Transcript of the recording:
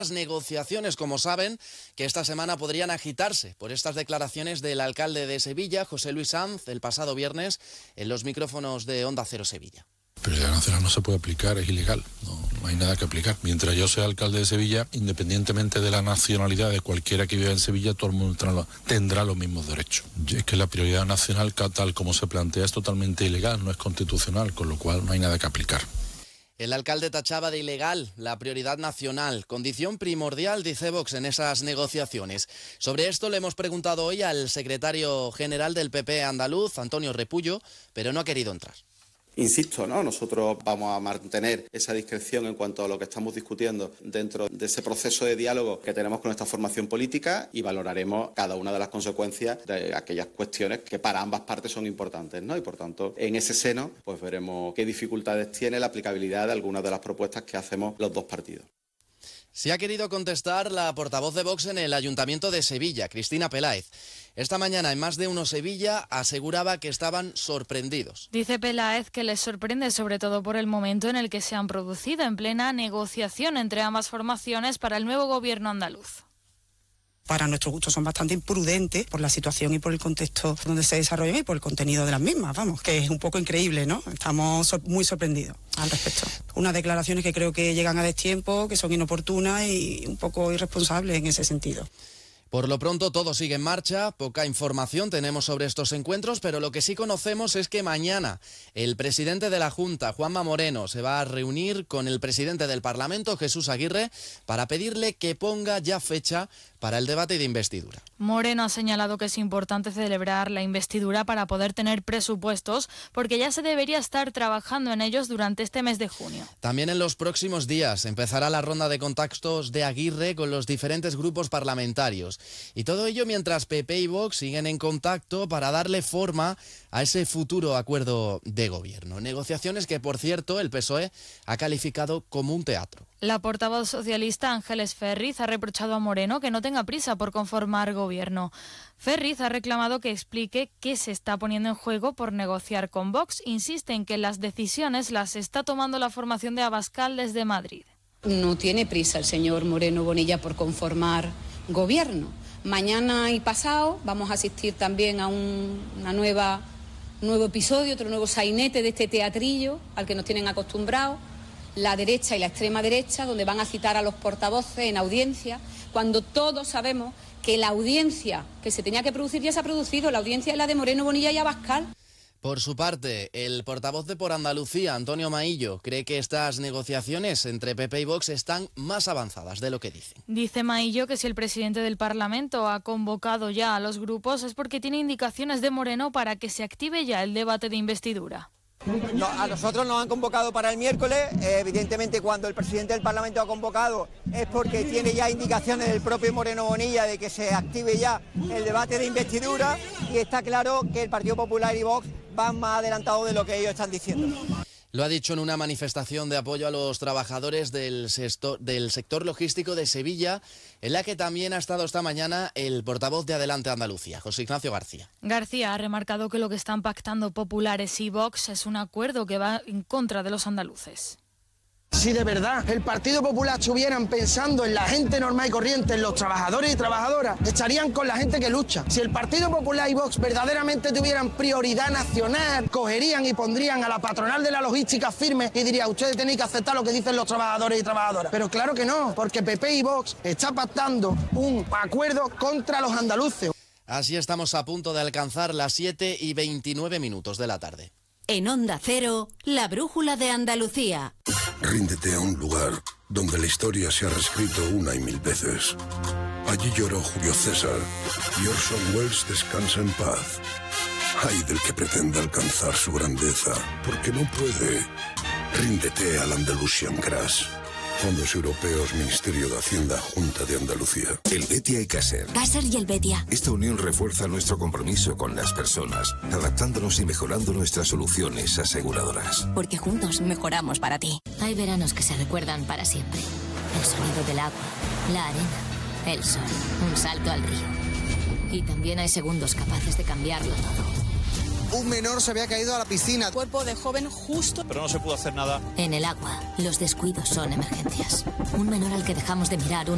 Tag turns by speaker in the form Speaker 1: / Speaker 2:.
Speaker 1: Negociaciones, como saben, que esta semana podrían agitarse por estas declaraciones del alcalde de Sevilla, José Luis Sanz, el pasado viernes en los micrófonos de Onda Cero Sevilla.
Speaker 2: Pero la nacional no se puede aplicar, es ilegal, no hay nada que aplicar. Mientras yo sea alcalde de Sevilla, independientemente de la nacionalidad de cualquiera que viva en Sevilla, todo el mundo tendrá los mismos derechos. Es que la prioridad nacional, tal como se plantea, es totalmente ilegal, no es constitucional, con lo cual no hay nada que aplicar.
Speaker 1: El alcalde tachaba de ilegal la prioridad nacional, condición primordial, dice Vox, en esas negociaciones. Sobre esto le hemos preguntado hoy al secretario general del PP andaluz, Antonio Repullo, pero no ha querido entrar.
Speaker 3: Insisto, ¿no? Nosotros vamos a mantener esa discreción en cuanto a lo que estamos discutiendo dentro de ese proceso de diálogo que tenemos con esta formación política y valoraremos cada una de las consecuencias de aquellas cuestiones que para ambas partes son importantes, ¿no? Y por tanto, en ese seno, pues veremos qué dificultades tiene la aplicabilidad de algunas de las propuestas que hacemos los dos partidos.
Speaker 1: Se ha querido contestar la portavoz de Vox en el Ayuntamiento de Sevilla, Cristina Peláez. Esta mañana en Más de Uno Sevilla aseguraba que estaban sorprendidos.
Speaker 4: Dice Peláez que les sorprende sobre todo por el momento en el que se han producido en plena negociación entre ambas formaciones para el nuevo gobierno andaluz.
Speaker 5: Para nuestro gusto son bastante imprudentes por la situación y por el contexto donde se desarrollan y por el contenido de las mismas, vamos, que es un poco increíble, ¿no? Estamos muy sorprendidos al respecto. Unas declaraciones que creo que llegan a destiempo, que son inoportunas y un poco irresponsables en ese sentido.
Speaker 1: Por lo pronto todo sigue en marcha, poca información tenemos sobre estos encuentros, pero lo que sí conocemos es que mañana el presidente de la Junta, Juanma Moreno, se va a reunir con el presidente del Parlamento, Jesús Aguirre, para pedirle que ponga ya fecha para el debate de investidura.
Speaker 4: Moreno ha señalado que es importante celebrar la investidura para poder tener presupuestos, porque ya se debería estar trabajando en ellos durante este mes de junio.
Speaker 1: También en los próximos días empezará la ronda de contactos de Aguirre con los diferentes grupos parlamentarios. Y todo ello mientras PP y Vox siguen en contacto para darle forma a ese futuro acuerdo de gobierno. Negociaciones que, por cierto, el PSOE ha calificado como un teatro.
Speaker 4: La portavoz socialista Ángeles Ferriz ha reprochado a Moreno que no tenga prisa por conformar gobierno. Ferriz ha reclamado que explique qué se está poniendo en juego por negociar con Vox. Insiste en que las decisiones las está tomando la formación de Abascal desde Madrid.
Speaker 6: No tiene prisa el señor Moreno Bonilla por conformar gobierno. Mañana y pasado vamos a asistir también a nuevo episodio, otro nuevo sainete de este teatrillo al que nos tienen acostumbrados, la derecha y la extrema derecha, donde van a citar a los portavoces en audiencia, cuando todos sabemos que la audiencia que se tenía que producir ya se ha producido, la audiencia es la de Moreno Bonilla y Abascal.
Speaker 1: Por su parte, el portavoz de Por Andalucía, Antonio Maillo, cree que estas negociaciones entre PP y Vox están más avanzadas de lo que dicen.
Speaker 4: Dice Maillo que si el presidente del Parlamento ha convocado ya a los grupos es porque tiene indicaciones de Moreno para que se active ya el debate de investidura.
Speaker 7: No, a nosotros nos han convocado para el miércoles, evidentemente cuando el presidente del Parlamento ha convocado es porque tiene ya indicaciones del propio Moreno Bonilla de que se active ya el debate de investidura y está claro que el Partido Popular y Vox van más adelantados de lo que ellos están diciendo.
Speaker 1: Lo ha dicho en una manifestación de apoyo a los trabajadores del sector logístico de Sevilla, en la que también ha estado esta mañana el portavoz de Adelante Andalucía, José Ignacio García.
Speaker 4: García ha remarcado que lo que están pactando populares y Vox es un acuerdo que va en contra de los andaluces.
Speaker 8: Si de verdad el Partido Popular estuvieran pensando en la gente normal y corriente, en los trabajadores y trabajadoras, estarían con la gente que lucha. Si el Partido Popular y Vox verdaderamente tuvieran prioridad nacional, cogerían y pondrían a la patronal de la logística firme y diría, ustedes tenéis que aceptar lo que dicen los trabajadores y trabajadoras. Pero claro que no, porque PP y Vox están pactando un acuerdo contra los andaluces.
Speaker 1: Así estamos a punto de alcanzar las 7:29 de la tarde.
Speaker 9: En Onda Cero, la brújula de Andalucía.
Speaker 10: Ríndete a un lugar donde la historia se ha reescrito una y mil veces. Allí lloró Julio César y Orson Welles descansa en paz. Ay del que pretenda alcanzar su grandeza, porque no puede. Ríndete al Andalusian Crash. Fondos Europeos, Ministerio de Hacienda, Junta de Andalucía.
Speaker 11: Helvetia y Caser.
Speaker 9: Caser y Helvetia.
Speaker 11: Esta unión refuerza nuestro compromiso con las personas, adaptándonos y mejorando nuestras soluciones aseguradoras.
Speaker 9: Porque juntos mejoramos para ti.
Speaker 12: Hay veranos que se recuerdan para siempre. El sonido del agua, la arena, el sol, un salto al río. Y también hay segundos capaces de cambiarlo todo.
Speaker 13: Un menor se había caído a la piscina.
Speaker 14: Cuerpo de joven justo.
Speaker 15: Pero no se pudo hacer nada.
Speaker 12: En el agua, los descuidos son emergencias. Un menor al que dejamos de mirar